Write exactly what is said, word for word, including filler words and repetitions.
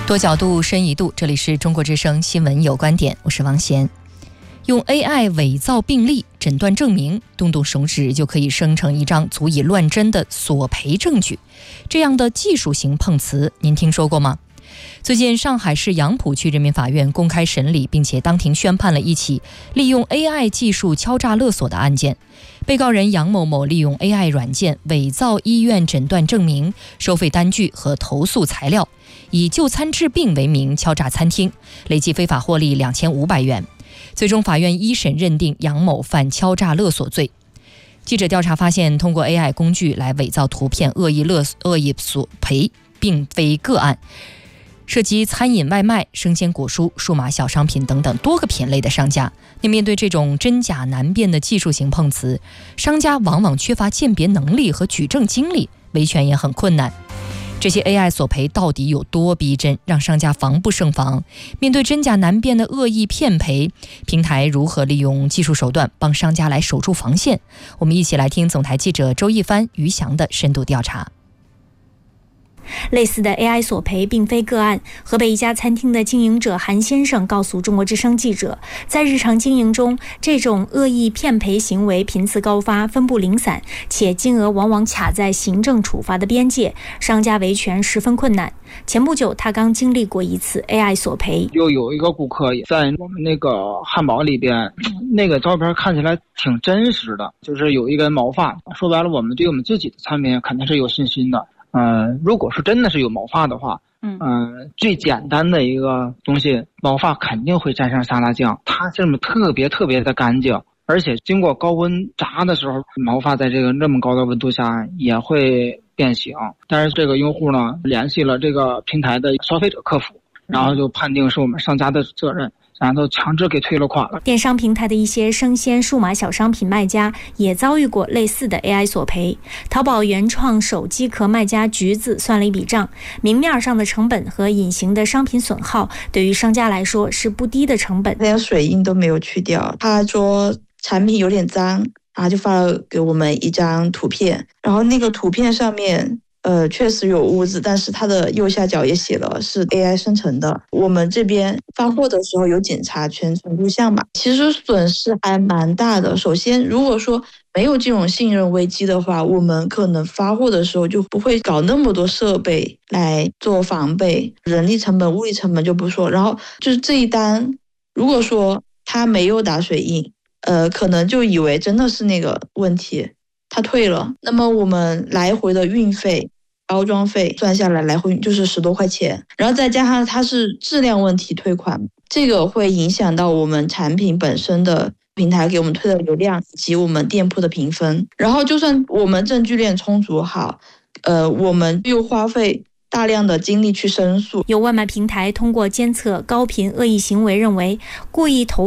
多角度深一度，这里是中国之声新闻有观点，我是王贤。用 A I 伪造病历、诊断证明，动动手指就可以生成一张足以乱真的索赔证据，这样的技术型碰瓷，您听说过吗？最近，上海市杨浦区人民法院公开审理并且当庭宣判了一起利用 A I 技术敲诈勒索的案件。被告人杨某某利用 A I 软件伪造医院诊断证明、收费单据和投诉材料，以就餐治病为名敲诈餐厅，累计非法获利两千五百元。最终，法院一审认定杨某犯敲诈勒索罪。记者调查发现，通过 A I 工具来伪造图片、恶意勒恶意索赔，并非个案。涉及餐饮外卖、生鲜果蔬、数码小商品等等多个品类的商家。那面对这种真假难辨的技术型碰瓷，商家往往缺乏鉴别能力和举证精力，维权也很困难。这些 A I 索赔到底有多逼真，让商家防不胜防？面对真假难辨的恶意骗赔，平台如何利用技术手段帮商家来守住防线？我们一起来听总台记者周一帆、于翔的深度调查。 类似的 A I 索赔并非个案。河北一家餐厅的经营者韩先生告诉中国之声记者，在日常经营中，这种恶意骗赔行为频次高发，分布零散，且金额往往卡在行政处罚的边界，商家维权十分困难。前不久，他刚经历过一次 A I 索赔。 又有一个顾客在我们那个汉堡里边，那个照片看起来挺真实的，就是有一根毛发。说白了，我们对我们自己的产品肯定是有信心的。嗯、呃，如果是真的是有毛发的话，嗯、呃，最简单的一个东西，毛发肯定会沾上沙拉酱，它这么特别特别的干净，而且经过高温炸的时候，毛发在这个这么高的温度下也会变形。但是这个用户呢，联系了这个平台的消费者客服，然后就判定是我们商家的责任，然后强制给退了款了。 电商平台的一些生鲜数码小商品卖家也遭遇过类似的 A I 索赔。淘宝原创手机壳卖家橘子算了一笔账，明面上的成本和隐形的商品损耗，对于商家来说是不低的成本。 连水印都没有去掉，他说产品有点脏，然后就发了给我们一张图片，然后那个图片上面呃，确实有污渍，但是它的右下角也写了是 A I 生成的。我们这边发货的时候有检查全程录像嘛，其实损失还蛮大的。首先，如果说没有这种信任危机的话，我们可能发货的时候就不会搞那么多设备来做防备，人力成本、物力成本就不说。然后就是这一单，如果说他没有打水印，呃，可能就以为真的是那个问题，他退了。那么我们来回的运费、包装费算下来，来回就是十多块钱，然后再加上它是质量问题退款，这个会影响到我们产品本身的平台给我们推的流量以及我们店铺的评分。然后就算我们证据链充足好，呃，我们又花费大量的精力去申诉。 有外卖平台通过监测高频恶意行为，认为故意投